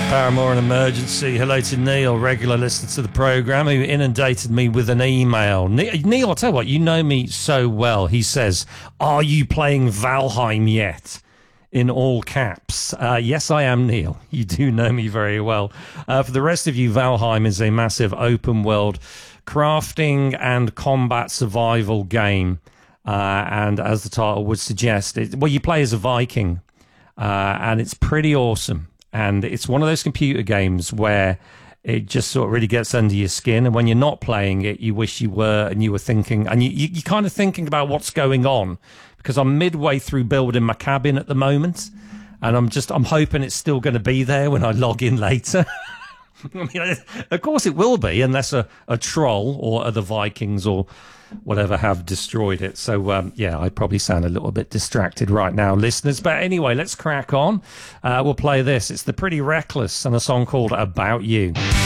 Paramore and Emergency. Hello to Neil, regular listener to the programme, who inundated me with an email. Neil, I'll tell you what, you know me so well. He says, are you playing Valheim yet? In all caps. Yes, I am, Neil. You do know me very well. For the rest of you, Valheim is a massive open world crafting and combat survival game. And as the title would suggest, you play as a Viking. And it's pretty awesome. And it's one of those computer games where it just sort of really gets under your skin. And when you're not playing it, you wish you were, and you were thinking, and you're kind of thinking about what's going on. Because I'm midway through building my cabin at the moment. And I'm hoping it's still going to be there when I log in later. I mean, of course it will be, unless a troll or other Vikings or whatever have destroyed it. So, I probably sound a little bit distracted right now, listeners. But anyway, let's crack on. We'll play this. It's the Pretty Reckless and a song called About You.